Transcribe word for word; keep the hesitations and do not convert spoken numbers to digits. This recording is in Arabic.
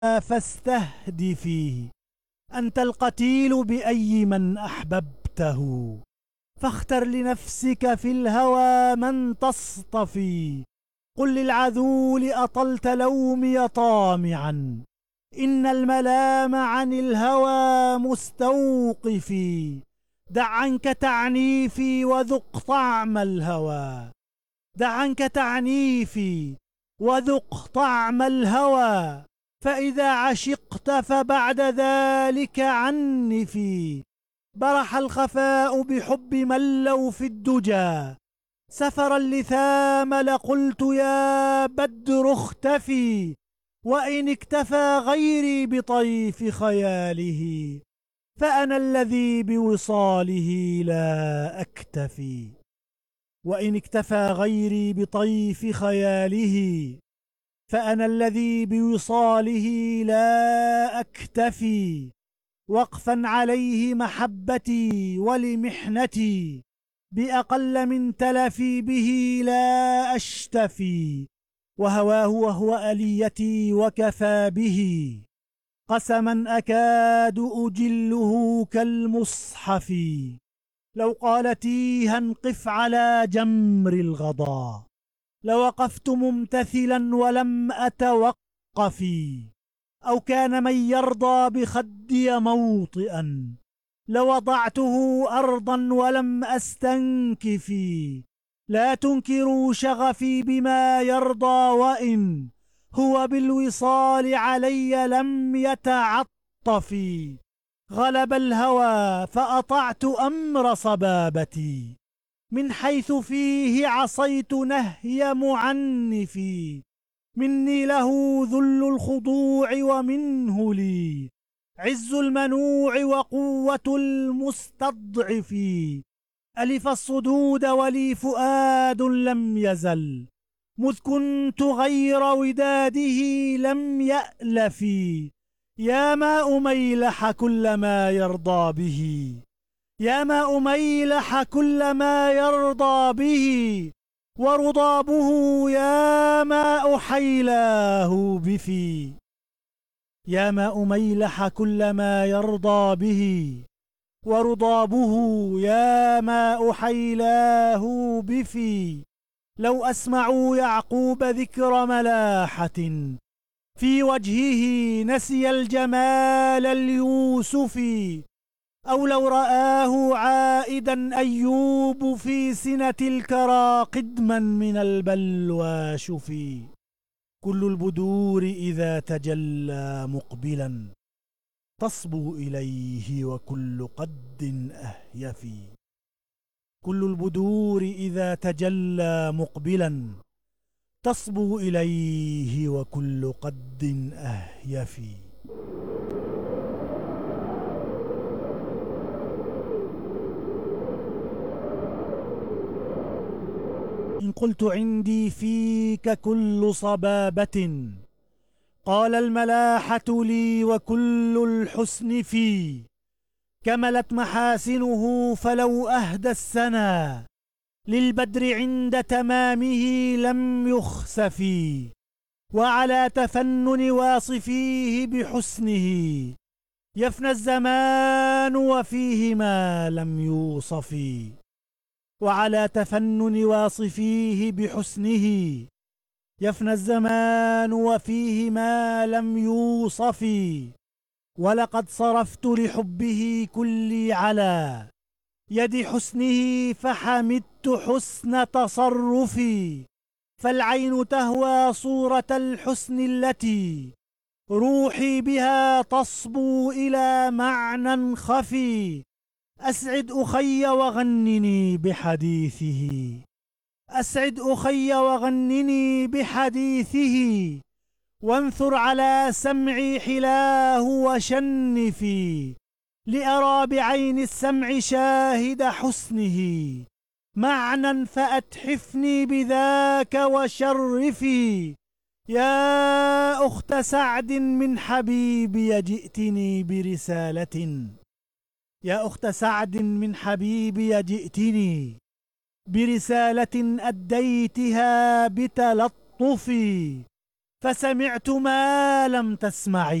فاستهدفي، أنت القتيل بأي من أحببته، فاختر لنفسك في الهوى من تصطفي. قل للعذول أطلت لومي طامعا، إن الملام عن الهوى مستوقفي. دع عنك تعنيفي وذق طعم الهوى، دع عنك تعنيفي وذق طعم الهوى، فإذا عشقت فبعد ذلك عنفي. برح الخفاء بحب من لو في الدجى سفر اللثام لقلت يا بدر اختفي. وإن اكتفى غيري بطيف خياله، فأنا الذي بوصاله لا أكتفي. وإن اكتفى غيري بطيف خياله، فأنا الذي بوصاله لا أكتفي. وقفا عليه محبتي ولمحنتي، بأقل من تلفي به لا أشتفي. وهواه وهو أليتي وكفى به، قسما أكاد أجله كالمصحف. لو قال تيها قف على جمر الغضا، لوقفت ممتثلا ولم أتوقف. أو كان من يرضى بخدي موطئا، لوضعته أرضا ولم أستنكف. لا تنكروا شغفي بما يرضى، وإن هو بالوصال علي لم يتعطف. غلب الهوى فأطعت أمر صبابتي، من حيث فيه عصيت نهي معنفي. مني له ذل الخضوع ومنه لي عز المنوع وقوة المستضعف. ألف الصدود ولي فؤاد لم يزل، مذ كنت غير وداده لم يألف. يا ماء ميلح كل ما يرضى به، يا ماء ميلح كل ما يرضى به. ورضابه يا ماء حيلاه بفي، يا ماء ميلح كل ما يرضى به. ورضابه يا ماء حيلاه بفي. لو أسمعوا يعقوب ذكر ملاحة في وجهه نسي الجمال اليوسفي. أو لو رآه عائدا أيوب في سنة الكرى قدما من البلوى شفي. كل البدور إذا تجلى مقبلا، تصبو إليه وكل قد أهيفي. كل البدور إذا تجلى مقبلا، تصبو إليه وكل قد أهيفي. إن قلت عندي فيك كل صبابة، قال الملاحة لي وكل الحسن في. كملت محاسنه فلو أهدى السنا، للبدر عند تمامه لم يخسفي. وعلى تفنن واصفيه بحسنه، يفنى الزمان وفيه ما لم يوصف. وعلى تفنن واصفيه بحسنه، يفنى الزمان وفيه ما لم يوصف. ولقد صرفت لحبه كلي على يد حسنه، فحمدت حسن تصرفي. فالعين تهوى صورة الحسن التي روحي بها تصبو إلى معنى خفي. أسعد أخي وغنني بحديثه، أسعد أخي وغنني بحديثه. وانثر على سمعي حلاه وشنفي، لأرى بعين السمع شاهد حسنه. معنى فأتحفني بذاك وشرفي. يا أخت سعد من حبيبي جئتني برسالة، يا أخت سعد من حبيبي جئتني برسالة أديتها بتلطفي. فسمعت ما لم تسمعي.